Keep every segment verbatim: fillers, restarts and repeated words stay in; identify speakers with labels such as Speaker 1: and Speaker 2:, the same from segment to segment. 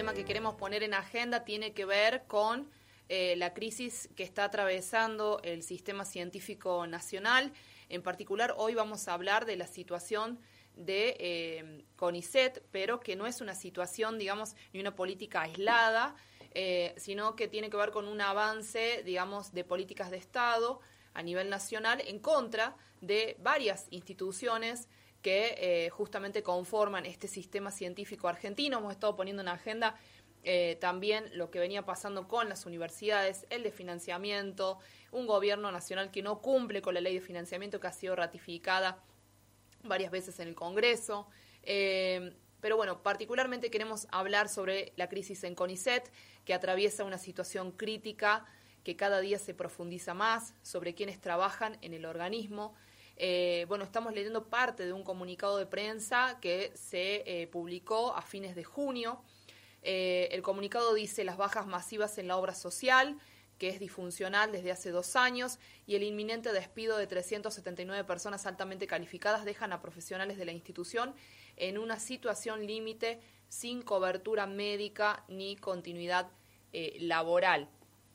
Speaker 1: tema que queremos poner en agenda tiene que ver con eh, la crisis que está atravesando el sistema científico nacional. En particular, hoy vamos a hablar de la situación de eh, CONICET, pero que no es una situación, digamos, ni una política aislada, eh, sino que tiene que ver con un avance, digamos, de políticas de Estado a nivel nacional en contra de varias instituciones que eh, justamente conforman este sistema científico argentino. Hemos estado poniendo en agenda eh, también lo que venía pasando con las universidades, el de financiamiento, un gobierno nacional que no cumple con la ley de financiamiento que ha sido ratificada varias veces en el Congreso. Eh, pero bueno, particularmente queremos hablar sobre la crisis en CONICET, que atraviesa una situación crítica que cada día se profundiza más, sobre quienes trabajan en el organismo. Eh, bueno, estamos leyendo parte de un comunicado de prensa que se eh, publicó a fines de junio. Eh, el comunicado dice las bajas masivas en la obra social, que es disfuncional desde hace dos años, y el inminente despido de trescientas setenta y nueve personas altamente calificadas dejan a profesionales de la institución en una situación límite sin cobertura médica ni continuidad eh, laboral.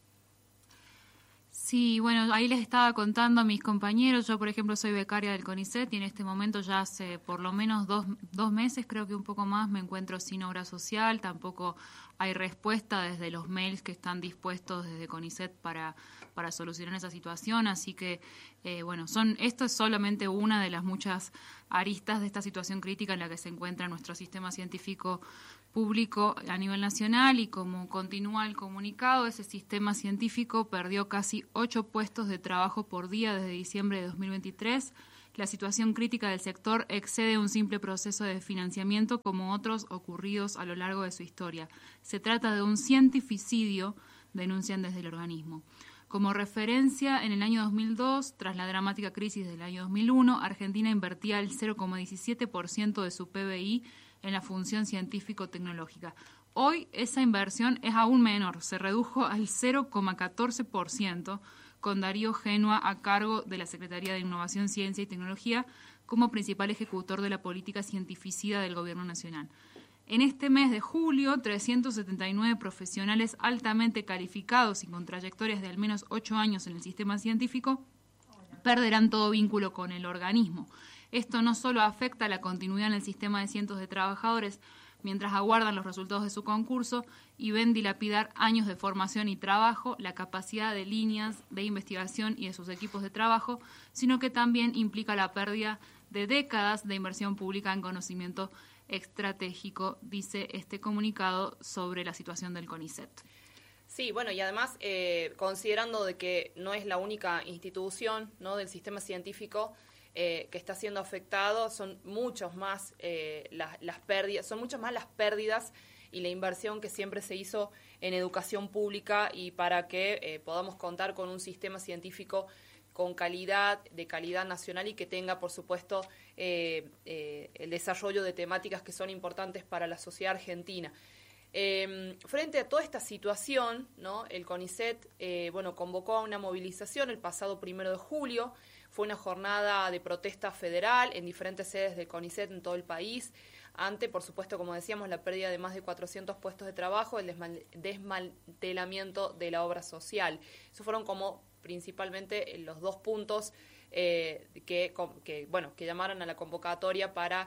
Speaker 2: Sí, bueno, ahí les estaba contando a mis compañeros, yo por ejemplo soy becaria del CONICET y en este momento ya hace por lo menos dos, dos meses, creo que un poco más, me encuentro sin obra social, tampoco hay respuesta desde los mails que están dispuestos desde CONICET para, para solucionar esa situación, así que eh, bueno, son esto es solamente una de las muchas aristas de esta situación crítica en la que se encuentra nuestro sistema científico público a nivel nacional, y como continúa el comunicado, ese sistema científico perdió casi ocho puestos de trabajo por día desde diciembre de dos mil veintitrés. La situación crítica del sector excede un simple proceso de financiamiento como otros ocurridos a lo largo de su historia. Se trata de un cientificidio, denuncian desde el organismo. Como referencia, en el año dos mil dos, tras la dramática crisis del año dos mil uno, Argentina invertía el cero coma diecisiete por ciento de su P B I en la función científico-tecnológica. Hoy esa inversión es aún menor, se redujo al cero coma catorce por ciento, con Darío Genua a cargo de la Secretaría de Innovación, Ciencia y Tecnología como principal ejecutor de la política cientificida del Gobierno Nacional. En este mes de julio, trescientos setenta y nueve profesionales altamente calificados y con trayectorias de al menos ocho años en el sistema científico perderán todo vínculo con el organismo. Esto no solo afecta a la continuidad en el sistema de cientos de trabajadores mientras aguardan los resultados de su concurso y ven dilapidar años de formación y trabajo, la capacidad de líneas de investigación y de sus equipos de trabajo, sino que también implica la pérdida de décadas de inversión pública en conocimiento estratégico, dice este comunicado sobre la situación del CONICET.
Speaker 1: Sí, bueno, y además, eh, considerando de que no es la única institución, ¿no?, del sistema científico eh, que está siendo afectado, son muchos más eh, las, las pérdidas, son muchas más las pérdidas y la inversión que siempre se hizo en educación pública, y para que eh, podamos contar con un sistema científico con calidad, de calidad nacional, y que tenga, por supuesto, eh, eh, el desarrollo de temáticas que son importantes para la sociedad argentina. Eh, frente a toda esta situación, ¿no?, el CONICET eh, bueno, convocó a una movilización el pasado primero de julio. Fue una jornada de protesta federal en diferentes sedes del CONICET en todo el país, ante, por supuesto, como decíamos, la pérdida de más de cuatrocientos puestos de trabajo, el desmal- desmantelamiento de la obra social. Esos fueron como principalmente los dos puntos eh, que, que, bueno, que llamaron a la convocatoria para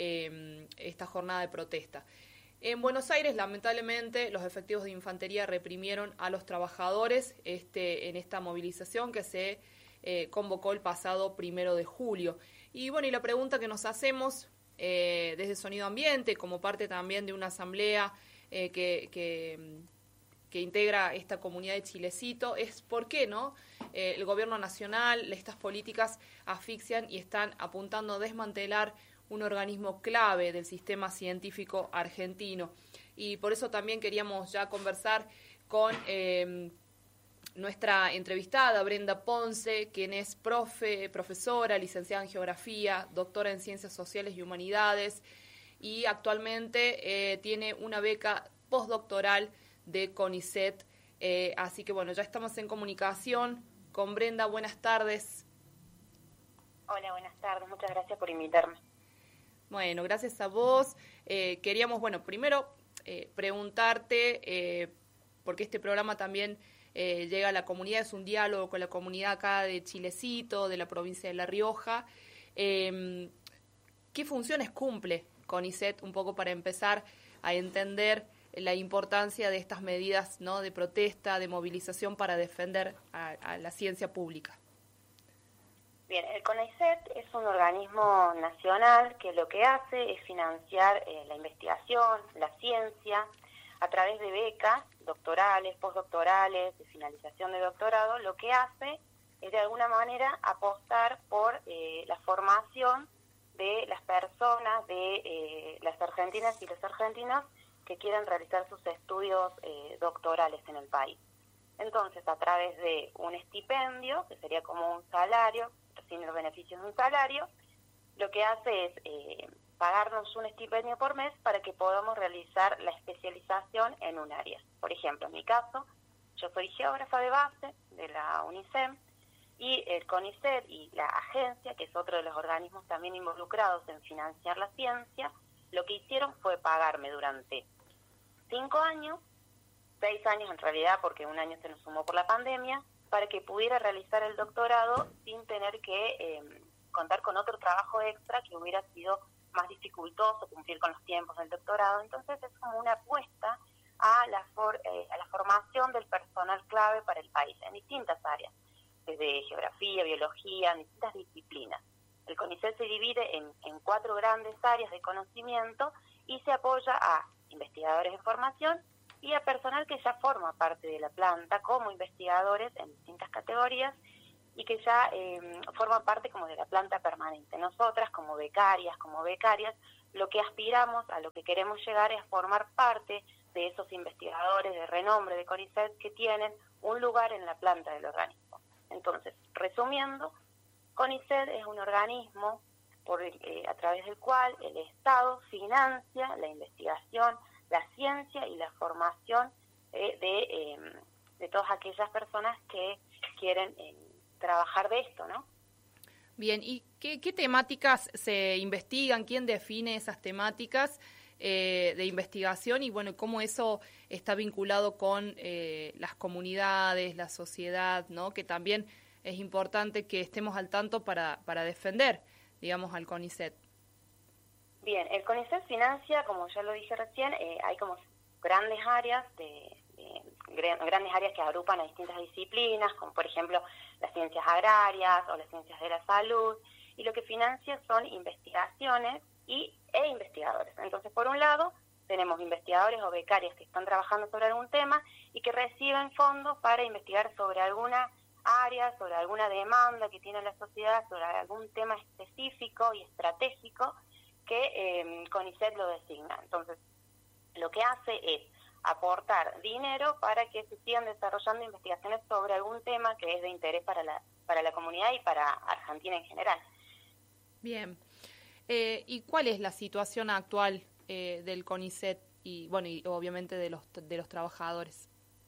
Speaker 1: eh, esta jornada de protesta. En Buenos Aires, lamentablemente, los efectivos de infantería reprimieron a los trabajadores este, en esta movilización que se eh, convocó el pasado primero de julio. Y bueno, y la pregunta que nos hacemos eh, desde Sonido Ambiente, como parte también de una asamblea eh, que, que, que integra esta comunidad de Chilecito, es por qué, ¿no?, eh, el gobierno nacional, estas políticas asfixian y están apuntando a desmantelar un organismo clave del sistema científico argentino. Y por eso también queríamos ya conversar con eh, nuestra entrevistada, Brenda Ponce, quien es profe, profesora, licenciada en Geografía, doctora en Ciencias Sociales y Humanidades, y actualmente eh, tiene una beca postdoctoral de CONICET. Eh, así que bueno, ya estamos en comunicación con Brenda. Buenas tardes.
Speaker 3: Hola, buenas tardes. Muchas gracias por invitarme.
Speaker 1: Bueno, gracias a vos. Eh, queríamos, bueno, primero eh, preguntarte, eh, porque este programa también eh, llega a la comunidad, es un diálogo con la comunidad acá de Chilecito, de la provincia de La Rioja. Eh, ¿Qué funciones cumple CONICET, un poco para empezar a entender la importancia de estas medidas, ¿no?, de protesta, de movilización para defender a, a la ciencia pública?
Speaker 3: Bien, el CONICET es un organismo nacional que lo que hace es financiar eh, la investigación, la ciencia, a través de becas doctorales, postdoctorales, de finalización de doctorado. Lo que hace es de alguna manera apostar por eh, la formación de las personas, de eh, las argentinas y los argentinos que quieran realizar sus estudios eh, doctorales en el país. Entonces, a través de un estipendio, que sería como un salario, sin los beneficios de un salario, lo que hace es eh, pagarnos un estipendio por mes para que podamos realizar la especialización en un área. Por ejemplo, en mi caso, yo soy geógrafa de base de la UNICEM, y el CONICET y la agencia, que es otro de los organismos también involucrados en financiar la ciencia, lo que hicieron fue pagarme durante cinco años, seis años en realidad, porque un año se nos sumó por la pandemia, para que pudiera realizar el doctorado sin tener que eh, contar con otro trabajo extra que hubiera sido más dificultoso cumplir con los tiempos del doctorado. Entonces es como una apuesta a la, for, eh, a la formación del personal clave para el país en distintas áreas, desde geografía, biología, en distintas disciplinas. El CONICET se divide en, en cuatro grandes áreas de conocimiento y se apoya a investigadores de formación y a personal que ya forma parte de la planta como investigadores en distintas categorías y que ya eh, forma parte como de la planta permanente. Nosotras, como becarias, como becarias, lo que aspiramos, a lo que queremos llegar es formar parte de esos investigadores de renombre de CONICET que tienen un lugar en la planta del organismo. Entonces, resumiendo, CONICET es un organismo por el, eh, a través del cual el Estado financia la investigación, la ciencia y la formación eh, de, eh, de todas aquellas personas que quieren eh, trabajar de esto, ¿no?
Speaker 1: Bien, ¿y qué, qué temáticas se investigan? ¿Quién define esas temáticas eh, de investigación? Y bueno, ¿cómo eso está vinculado con eh, las comunidades, la sociedad, ¿no? Que también es importante que estemos al tanto para, para defender, digamos, al CONICET.
Speaker 3: Bien, el CONICET financia, como ya lo dije recién, eh, hay como grandes áreas de, de grandes áreas que agrupan a distintas disciplinas, como por ejemplo las ciencias agrarias o las ciencias de la salud, y lo que financia son investigaciones y e investigadores. Entonces, por un lado, tenemos investigadores o becarios que están trabajando sobre algún tema y que reciben fondos para investigar sobre alguna área, sobre alguna demanda que tiene la sociedad, sobre algún tema específico y estratégico que eh, CONICET lo designa. Entonces, lo que hace es aportar dinero para que se sigan desarrollando investigaciones sobre algún tema que es de interés para la para la comunidad y para Argentina en general.
Speaker 1: Bien. Eh, ¿Y cuál es la situación actual eh, del CONICET y, bueno, y obviamente de los de los trabajadores?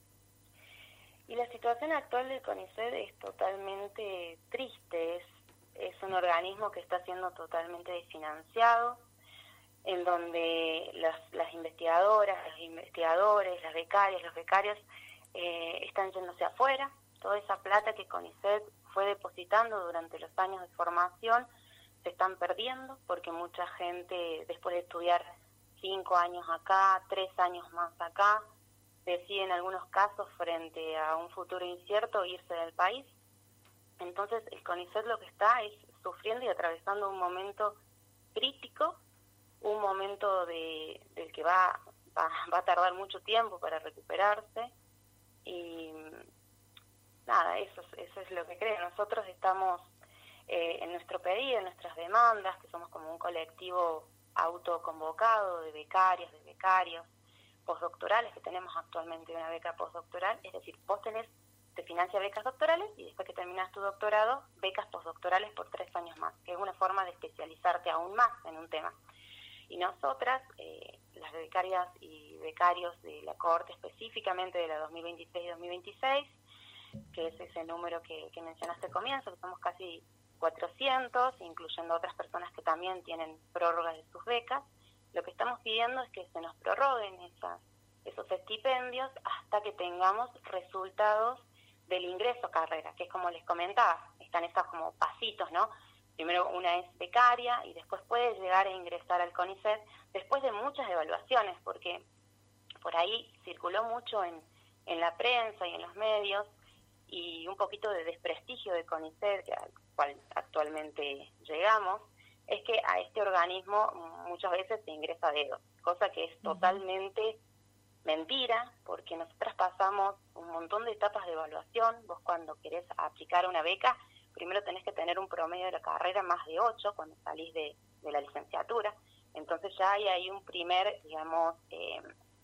Speaker 3: Y la situación actual del CONICET es totalmente triste. Es, es un organismo que está siendo totalmente desfinanciado, en donde las, las investigadoras, los investigadores, las becarias, los becarios eh, están yéndose afuera. Toda esa plata que CONICET fue depositando durante los años de formación se están perdiendo porque mucha gente, después de estudiar cinco años acá, tres años más acá, decide en algunos casos, frente a un futuro incierto, irse del país. Entonces el CONICET lo que está es sufriendo y atravesando un momento crítico, un momento de, del que va, va, va a tardar mucho tiempo para recuperarse, y nada, eso, eso es lo que creo. Nosotros estamos eh, en nuestro pedido, en nuestras demandas, que somos como un colectivo autoconvocado de becarios, de becarios, postdoctorales, que tenemos actualmente una beca postdoctoral, es decir, vos tenés, te financia becas doctorales y después que terminas tu doctorado, becas postdoctorales por tres años más, que es una forma de especializarte aún más en un tema. Y nosotras, eh, las becarias y becarios de la cohorte específicamente de la dos mil veintiséis y dos mil veintiséis, que es ese número que, que mencionaste al comienzo, que somos casi cuatrocientos, incluyendo otras personas que también tienen prórrogas de sus becas, lo que estamos pidiendo es que se nos prorroguen esas, esos estipendios hasta que tengamos resultados del ingreso a carrera, que es como les comentaba, están esos como pasitos, ¿no? Primero una es becaria y después puede llegar a ingresar al CONICET después de muchas evaluaciones, porque por ahí circuló mucho en, en la prensa y en los medios y un poquito de desprestigio de CONICET, al cual actualmente llegamos, es que a este organismo muchas veces se ingresa a dedo, cosa que es totalmente mentira, porque nosotras pasamos un montón de etapas de evaluación. Vos cuando querés aplicar una beca, primero tenés que tener un promedio de la carrera más de ocho cuando salís de, de la licenciatura, entonces ya hay ahí un primer, digamos, eh,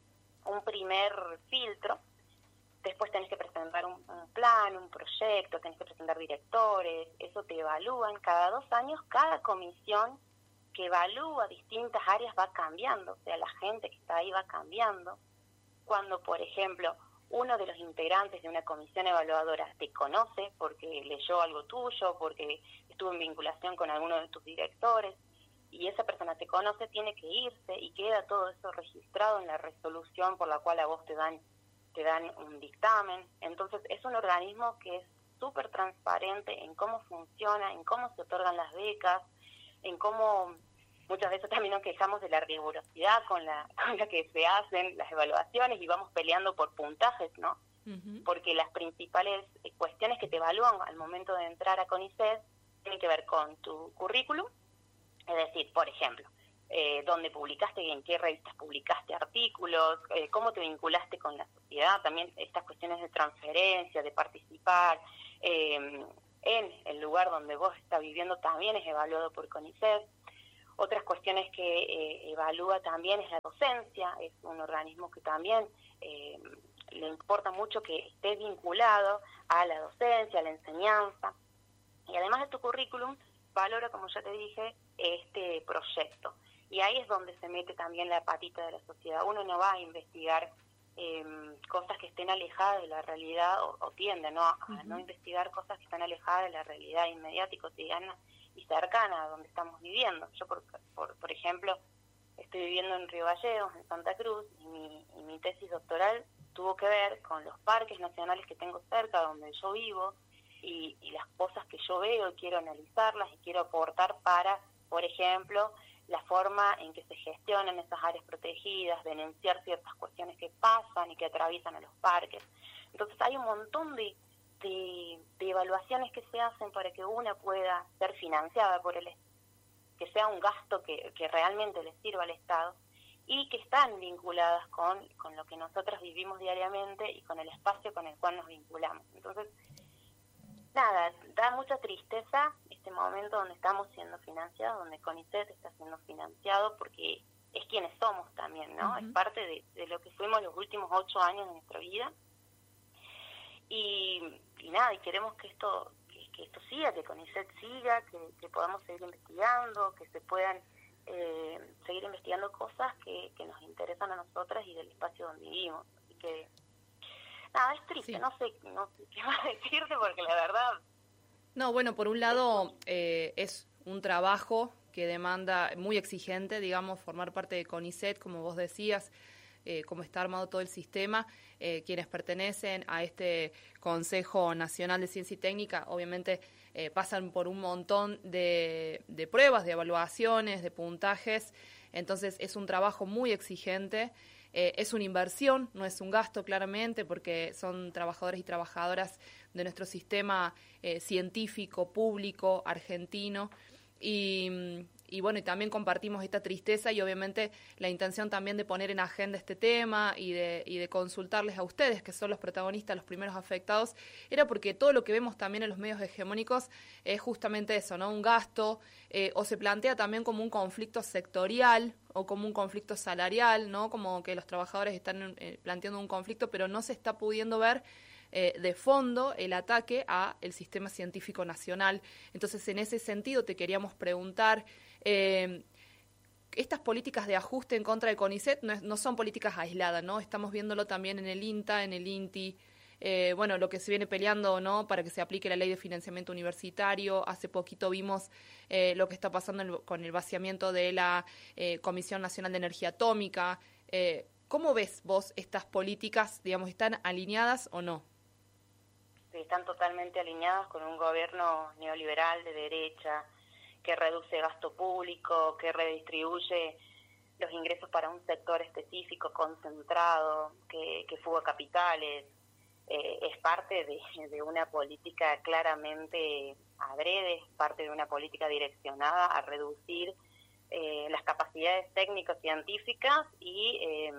Speaker 3: un primer filtro. Después tenés que presentar un, un plan, un proyecto, tenés que presentar directores, eso te evalúan. Cada dos años, cada comisión que evalúa distintas áreas va cambiando, o sea, la gente que está ahí va cambiando. Cuando, por ejemplo, uno de los integrantes de una comisión evaluadora te conoce porque leyó algo tuyo, porque estuvo en vinculación con alguno de tus directores, y esa persona te conoce, tiene que irse y queda todo eso registrado en la resolución por la cual a vos te dan te dan un dictamen. Entonces es un organismo que es súper transparente en cómo funciona, en cómo se otorgan las becas, en cómo muchas veces también nos quejamos de la rigurosidad con la, con la que se hacen las evaluaciones y vamos peleando por puntajes, ¿no? Uh-huh. Porque las principales cuestiones que te evalúan al momento de entrar a CONICET tienen que ver con tu currículum, es decir, por ejemplo, Eh, dónde publicaste, en qué revistas publicaste artículos, eh, cómo te vinculaste con la sociedad, también estas cuestiones de transferencia, de participar, eh, en el lugar donde vos estás viviendo también es evaluado por CONICET. Otras cuestiones que eh, evalúa también es la docencia, es un organismo que también eh, le importa mucho que estés vinculado a la docencia, a la enseñanza, y además de tu currículum, valora, como ya te dije, este proyecto. Y ahí es donde se mete también la patita de la sociedad. Uno no va a investigar eh, cosas que estén alejadas de la realidad, o, o tiende ¿no? a uh-huh. no investigar cosas que están alejadas de la realidad inmediata y cotidiana y cercana a donde estamos viviendo. Yo, por, por, por ejemplo, estoy viviendo en Río Gallegos, en Santa Cruz, y mi, y mi tesis doctoral tuvo que ver con los parques nacionales que tengo cerca, donde yo vivo, y, y las cosas que yo veo y quiero analizarlas y quiero aportar para, por ejemplo, la forma en que se gestionan esas áreas protegidas, denunciar ciertas cuestiones que pasan y que atraviesan a los parques. Entonces hay un montón de, de, de evaluaciones que se hacen para que una pueda ser financiada por el Estado, que sea un gasto que, que realmente le sirva al Estado y que están vinculadas con, con lo que nosotros vivimos diariamente y con el espacio con el cual nos vinculamos. Entonces, nada, da mucha tristeza este momento donde estamos siendo financiados, donde CONICET está siendo financiado, porque es quienes somos también, ¿no? Uh-huh. Es parte de, de lo que fuimos los últimos ocho años de nuestra vida. Y, y nada, y queremos que esto que, que esto siga, que CONICET siga, que, que podamos seguir investigando, que se puedan eh, seguir investigando cosas que, que nos interesan a nosotras y del espacio donde vivimos. Así que nada, es triste, sí. no sé no sé qué más decirte porque la verdad...
Speaker 1: No, bueno, por un lado eh, es un trabajo que demanda muy exigente, digamos, formar parte de CONICET, como vos decías, eh, cómo está armado todo el sistema. Eh, quienes pertenecen a este Consejo Nacional de Ciencia y Técnica, obviamente eh, pasan por un montón de, de pruebas, de evaluaciones, de puntajes, entonces es un trabajo muy exigente. Eh, es una inversión, no es un gasto claramente, porque son trabajadores y trabajadoras de nuestro sistema eh, científico, público, argentino, y, y bueno, y también compartimos esta tristeza y obviamente la intención también de poner en agenda este tema y de, y de consultarles a ustedes, que son los protagonistas, los primeros afectados, era porque todo lo que vemos también en los medios hegemónicos es justamente eso, ¿no? Un gasto, eh, o se plantea también como un conflicto sectorial o como un conflicto salarial, ¿no? Como que los trabajadores están eh, planteando un conflicto, pero no se está pudiendo ver eh, de fondo el ataque a el sistema científico nacional. Entonces, en ese sentido, te queríamos preguntar, eh, estas políticas de ajuste en contra de CONICET no, es, no son políticas aisladas, ¿no? Estamos viéndolo también en el INTA, en el INTI, eh, bueno, lo que se viene peleando, ¿no?, para que se aplique la ley de financiamiento universitario. Hace poquito vimos eh, lo que está pasando el, con el vaciamiento de la eh, Comisión Nacional de Energía Atómica. Eh, ¿Cómo ves vos estas políticas, digamos, están alineadas o no?
Speaker 3: Sí, están totalmente alineadas con un gobierno neoliberal de derecha que reduce gasto público, que redistribuye los ingresos para un sector específico concentrado, que, que fuga capitales. Eh, es parte de, de una política claramente adrede, es parte de una política direccionada a reducir eh, las capacidades técnico-científicas y, eh,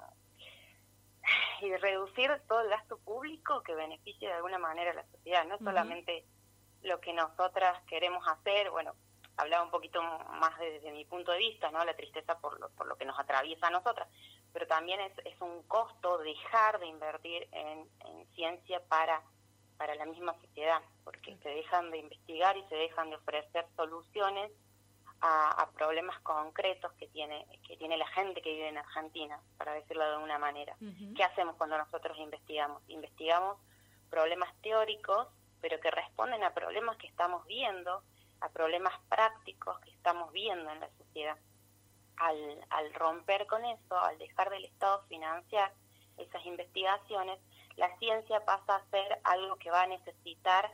Speaker 3: y reducir todo el gasto público que beneficie de alguna manera a la sociedad. No uh-huh. solamente lo que nosotras queremos hacer, bueno, hablaba un poquito más desde mi punto de vista, ¿no?, la tristeza por lo, por lo que nos atraviesa a nosotras, pero también es, es un costo dejar de invertir en, en ciencia para, para la misma sociedad, porque se dejan de investigar y se dejan de ofrecer soluciones a, a problemas concretos que tiene, que tiene la gente que vive en Argentina, para decirlo de alguna manera. Uh-huh. ¿Qué hacemos cuando nosotros investigamos? Investigamos problemas teóricos, pero que responden a problemas que estamos viendo, a problemas prácticos que estamos viendo en la sociedad. Al, al romper con eso, al dejar del Estado financiar esas investigaciones, la ciencia pasa a ser algo que va a necesitar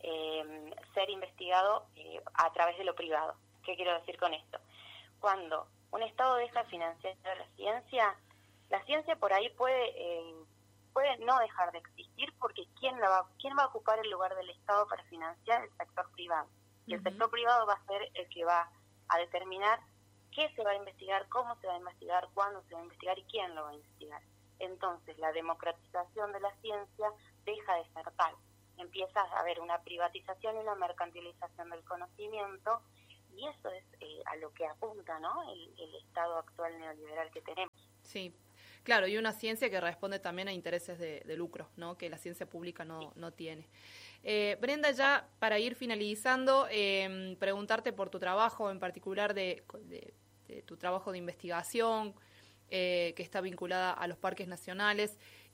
Speaker 3: eh, ser investigado eh, a través de lo privado. ¿Qué quiero decir con esto? Cuando un Estado deja de financiar la ciencia, la ciencia por ahí puede eh, puede no dejar de existir, porque ¿quién, la va, ¿quién va a ocupar el lugar del Estado para financiar? El sector privado. Y el sector privado va a ser el que va a determinar qué se va a investigar, cómo se va a investigar, cuándo se va a investigar y quién lo va a investigar. Entonces, la democratización de la ciencia deja de ser tal. Empieza a haber una privatización y una mercantilización del conocimiento, y eso es eh, a lo que apunta, ¿no?, el, el estado actual neoliberal que tenemos.
Speaker 1: Sí, claro, y una ciencia que responde también a intereses de, de lucro, ¿no?, que la ciencia pública no, sí. no tiene. Eh, Brenda, ya para ir finalizando, eh, preguntarte por tu trabajo, en particular de, de, de tu trabajo de investigación, eh, que está vinculada a los parques nacionales,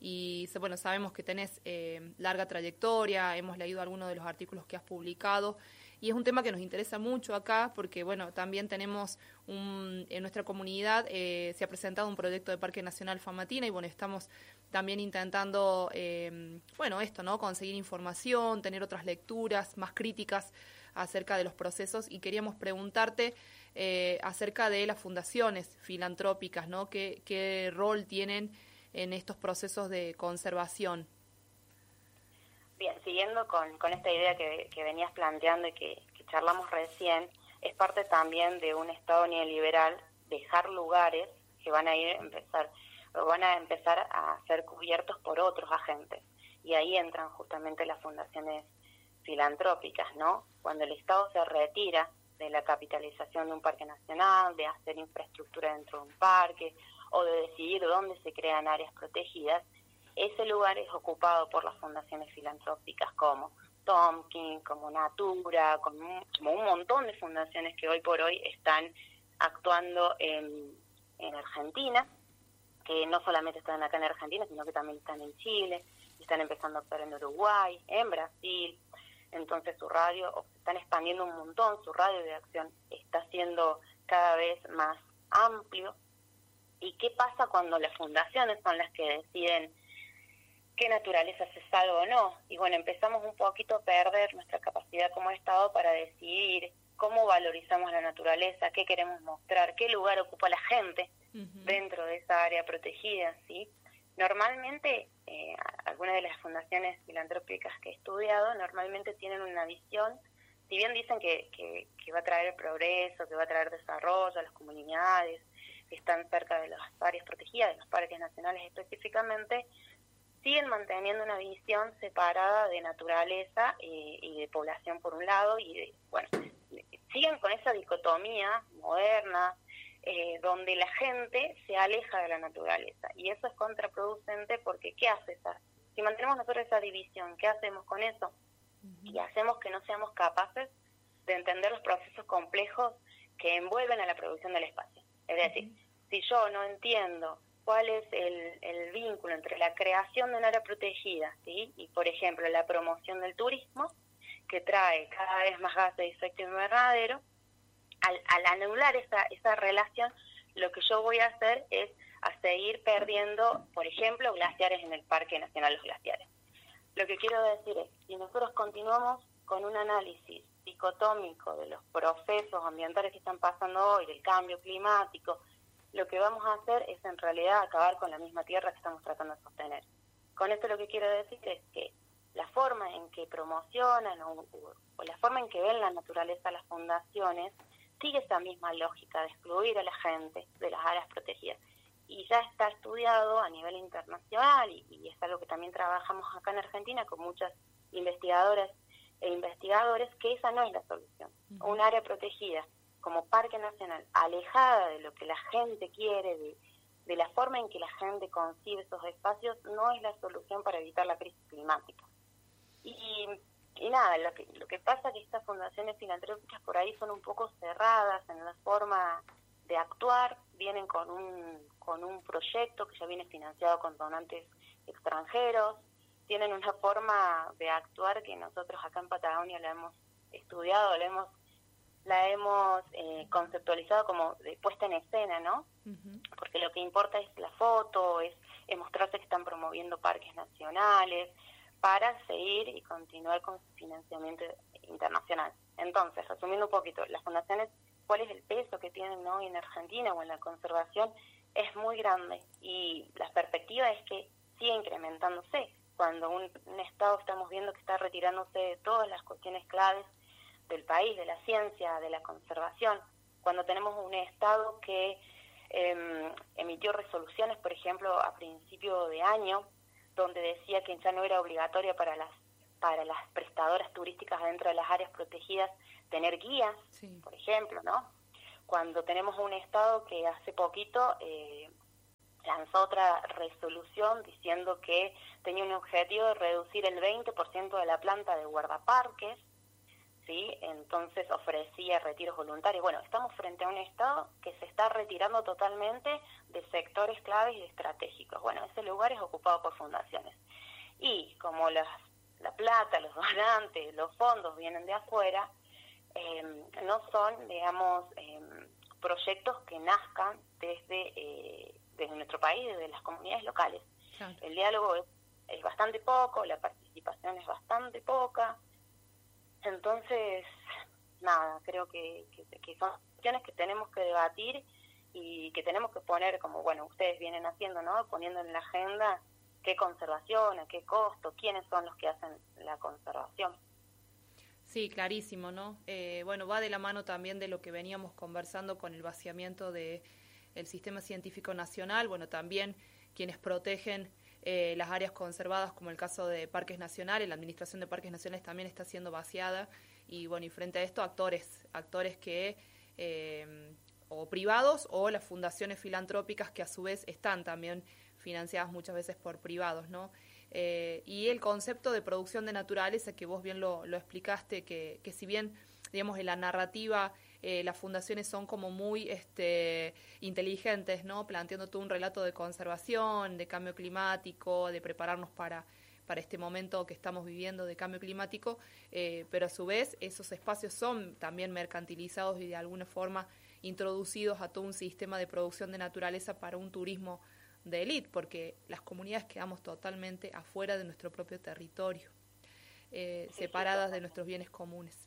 Speaker 1: y bueno, sabemos que tenés eh, larga trayectoria, hemos leído algunos de los artículos que has publicado, y es un tema que nos interesa mucho acá, porque bueno, también tenemos un, en nuestra comunidad eh, se ha presentado un proyecto de Parque Nacional Famatina, y bueno, estamos también intentando, eh, bueno, esto, ¿no?, conseguir información, tener otras lecturas más críticas acerca de los procesos, y queríamos preguntarte eh, acerca de las fundaciones filantrópicas, ¿no?, ¿Qué, qué rol tienen en estos procesos de conservación?
Speaker 3: Bien, siguiendo con, con esta idea que, que venías planteando y que, que charlamos recién, es parte también de un Estado neoliberal dejar lugares que van a ir a empezar, van a empezar a ser cubiertos por otros agentes. Y ahí entran justamente las fundaciones filantrópicas, ¿no? Cuando el Estado se retira de la capitalización de un parque nacional, de hacer infraestructura dentro de un parque, o de decidir dónde se crean áreas protegidas, ese lugar es ocupado por las fundaciones filantrópicas como Tomkin, como Natura, como un, como un montón de fundaciones que hoy por hoy están actuando en, en Argentina, que no solamente están acá en Argentina, sino que también están en Chile, están empezando a actuar en Uruguay, en Brasil. Entonces su radio, o se están expandiendo un montón, su radio de acción está siendo cada vez más amplio. ¿Y qué pasa cuando las fundaciones son las que deciden qué naturaleza se salva o no? Y bueno, empezamos un poquito a perder nuestra capacidad como Estado para decidir cómo valorizamos la naturaleza, qué queremos mostrar, qué lugar ocupa la gente uh-huh. dentro de esa área protegida, ¿sí? Normalmente, eh, algunas de las fundaciones filantrópicas que he estudiado, normalmente tienen una visión, si bien dicen que, que, que va a traer progreso, que va a traer desarrollo a las comunidades que están cerca de las áreas protegidas, de los parques nacionales específicamente, siguen manteniendo una visión separada de naturaleza y, y de población por un lado, y de, bueno, siguen con esa dicotomía moderna, eh, donde la gente se aleja de la naturaleza, y eso es contraproducente porque ¿qué hace esa? Si mantenemos nosotros esa división, ¿qué hacemos con eso? Uh-huh. Y hacemos que no seamos capaces de entender los procesos complejos que envuelven a la producción del espacio. Es decir, uh-huh. si yo no entiendo cuál es el, el vínculo entre la creación de un área protegida, ¿sí? Y, por ejemplo, la promoción del turismo, que trae cada vez más gases de efecto invernadero. Al, al anular esa, esa relación, lo que yo voy a hacer es a seguir perdiendo, por ejemplo, glaciares en el Parque Nacional Los Glaciares. Lo que quiero decir es, si nosotros continuamos con un análisis dicotómico de los procesos ambientales que están pasando hoy, del cambio climático, lo que vamos a hacer es en realidad acabar con la misma tierra que estamos tratando de sostener. Con esto lo que quiero decir es que la forma en que promocionan o, o la forma en que ven la naturaleza las fundaciones sigue esa misma lógica de excluir a la gente de las áreas protegidas. Y ya está estudiado a nivel internacional y, y es algo que también trabajamos acá en Argentina con muchas investigadoras e investigadores, que esa no es la solución. Uh-huh. Un área protegida como Parque Nacional, alejada de lo que la gente quiere, de, de la forma en que la gente concibe esos espacios, no es la solución para evitar la crisis climática. Y, y nada, lo que, lo que pasa es que estas fundaciones filantrópicas por ahí son un poco cerradas en la forma de actuar, vienen con un, con un proyecto que ya viene financiado con donantes extranjeros, tienen una forma de actuar que nosotros acá en Patagonia la hemos estudiado, la hemos, la hemos eh, conceptualizado como de puesta en escena, ¿no? Uh-huh. Porque lo que importa es la foto, es, es mostrarse que están promoviendo parques nacionales, para seguir y continuar con su financiamiento internacional. Entonces, resumiendo un poquito, las fundaciones, ¿cuál es el peso que tienen hoy en Argentina o en la conservación? Es muy grande y la perspectiva es que sigue incrementándose. Cuando un, un Estado estamos viendo que está retirándose de todas las cuestiones claves del país, de la ciencia, de la conservación, cuando tenemos un Estado que eh, emitió resoluciones, por ejemplo, a principio de año, donde decía que ya no era obligatoria para las para las prestadoras turísticas dentro de las áreas protegidas tener guías, sí. Por ejemplo, ¿no? Cuando tenemos un Estado que hace poquito eh, lanzó otra resolución diciendo que tenía un objetivo de reducir el veinte por ciento de la planta de guardaparques, ¿sí? Entonces ofrecía retiros voluntarios. Bueno, estamos frente a un Estado que se está retirando totalmente de sectores claves y estratégicos. Bueno, ese lugar es ocupado por fundaciones. Y como las, la plata, los donantes, los fondos vienen de afuera, eh, no son, digamos, eh, proyectos que nazcan desde, eh, desde nuestro país, desde las comunidades locales. Claro. El diálogo es, es bastante poco, la participación es bastante poca. Entonces, nada, creo que, que, que son cuestiones que tenemos que debatir y que tenemos que poner, como bueno, ustedes vienen haciendo, ¿no? Poniendo en la agenda qué conservación, a qué costo, quiénes son los que hacen la conservación.
Speaker 1: Sí, clarísimo, ¿no? Eh, bueno, va de la mano también de lo que veníamos conversando con el vaciamiento de el Sistema Científico Nacional, bueno, también quienes protegen Eh, las áreas conservadas, como el caso de Parques Nacionales, la Administración de Parques Nacionales también está siendo vaciada, y bueno, y frente a esto, actores, actores que, eh, o privados, o las fundaciones filantrópicas que a su vez están también financiadas muchas veces por privados, ¿no? Eh, y el concepto de producción de naturaleza, que vos bien lo, lo explicaste, que, que si bien, digamos, en la narrativa Eh, las fundaciones son como muy este, inteligentes, ¿no? Planteando todo un relato de conservación, de cambio climático, de prepararnos para, para este momento que estamos viviendo de cambio climático, eh, pero a su vez esos espacios son también mercantilizados y de alguna forma introducidos a todo un sistema de producción de naturaleza para un turismo de élite, porque las comunidades quedamos totalmente afuera de nuestro propio territorio, eh, separadas de nuestros bienes comunes.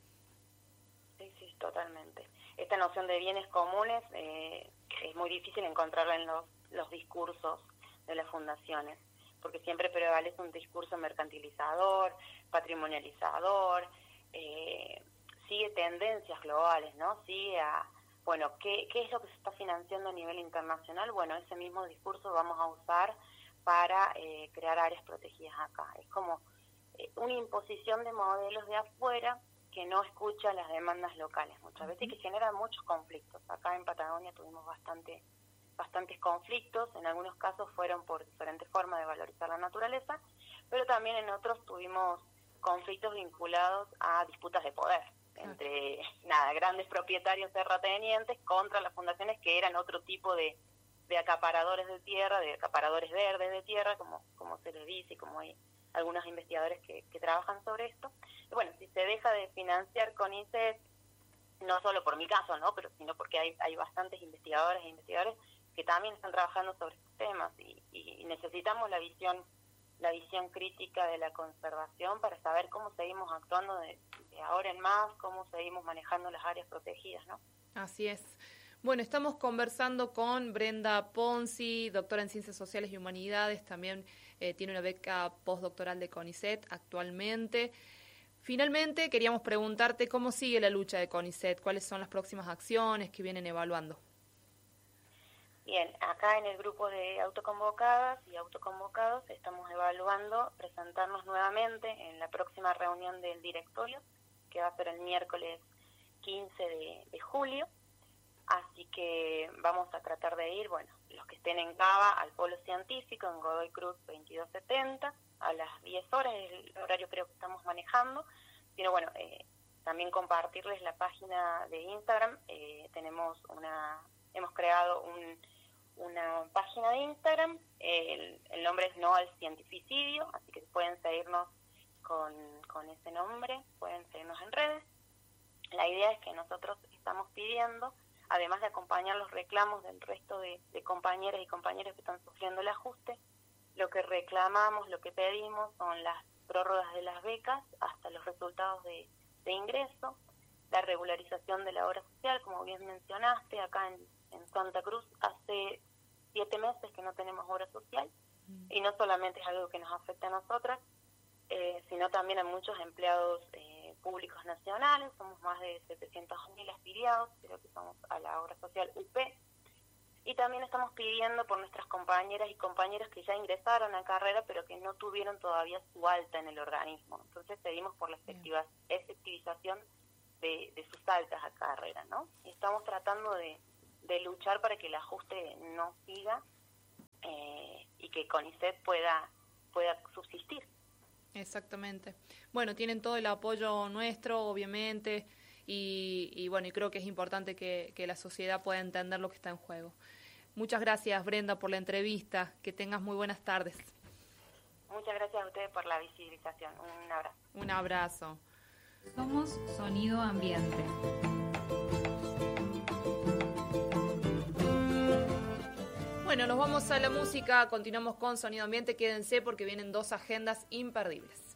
Speaker 3: Sí, sí, totalmente. Esta noción de bienes comunes eh, es muy difícil encontrarla en los, los discursos de las fundaciones, porque siempre prevalece un discurso mercantilizador, patrimonializador, eh, sigue tendencias globales, ¿no? Sigue a, bueno, ¿qué, ¿qué es lo que se está financiando a nivel internacional? Bueno, ese mismo discurso vamos a usar para eh, crear áreas protegidas acá. Es como eh, una imposición de modelos de afuera que no escucha las demandas locales muchas veces y que generan muchos conflictos. Acá en Patagonia tuvimos bastante, bastantes conflictos, en algunos casos fueron por diferentes formas de valorizar la naturaleza, pero también en otros tuvimos conflictos vinculados a disputas de poder entre nada grandes propietarios terratenientes contra las fundaciones que eran otro tipo de, de acaparadores de tierra, de acaparadores verdes de tierra, como, como se les dice, y como hay algunos investigadores que, que trabajan sobre esto. Y bueno, si se deja de financiar CONICET, no solo por mi caso, ¿no? Pero sino porque hay, hay bastantes investigadores e investigadores que también están trabajando sobre estos temas y, y necesitamos la visión la visión crítica de la conservación para saber cómo seguimos actuando de, de ahora en más, cómo seguimos manejando las áreas protegidas, ¿no?
Speaker 1: Así es. Bueno, estamos conversando con Brenda Ponzi, doctora en Ciencias Sociales y Humanidades, también eh, tiene una beca postdoctoral de CONICET actualmente. Finalmente, queríamos preguntarte cómo sigue la lucha de CONICET, cuáles son las próximas acciones que vienen evaluando.
Speaker 3: Bien, acá en el grupo de autoconvocadas y autoconvocados estamos evaluando presentarnos nuevamente en la próxima reunión del directorio, que va a ser el miércoles quince de, de julio. Así que vamos a tratar de ir, bueno, los que estén en Cava, al Polo Científico, en Godoy Cruz veintidós setenta, a las diez horas, el horario creo que estamos manejando. Pero bueno, eh, también compartirles la página de Instagram. Eh, tenemos una, hemos creado un, una página de Instagram, el, el nombre es No al Cientificidio, así que pueden seguirnos con, con ese nombre, pueden seguirnos en redes. La idea es que nosotros estamos pidiendo, además de acompañar los reclamos del resto de, de compañeras y compañeros que están sufriendo el ajuste, lo que reclamamos, lo que pedimos son las prórrogas de las becas hasta los resultados de, de ingreso, la regularización de la obra social, como bien mencionaste, acá en, en Santa Cruz hace siete meses que no tenemos obra social, mm. y no solamente es algo que nos afecta a nosotras, eh, sino también a muchos empleados eh, públicos nacionales, somos más de setecientos mil afiliados, creo que somos a la obra social U P, y también estamos pidiendo por nuestras compañeras y compañeros que ya ingresaron a carrera, pero que no tuvieron todavía su alta en el organismo. Entonces pedimos por la efectiva, efectivización de, de sus altas a carrera, ¿no? Y estamos tratando de, de luchar para que el ajuste no siga eh, y que CONICET pueda, pueda subsistir.
Speaker 1: Exactamente. Bueno, tienen todo el apoyo nuestro, obviamente, y, y bueno, y creo que es importante que, que la sociedad pueda entender lo que está en juego. Muchas gracias, Brenda, por la entrevista. Que tengas muy buenas tardes.
Speaker 3: Muchas gracias a ustedes por la visibilización. Un abrazo.
Speaker 1: Un abrazo.
Speaker 2: Somos Sonido Ambiente.
Speaker 1: Bueno, nos vamos a la música, continuamos con Sonido Ambiente, quédense porque vienen dos agendas imperdibles.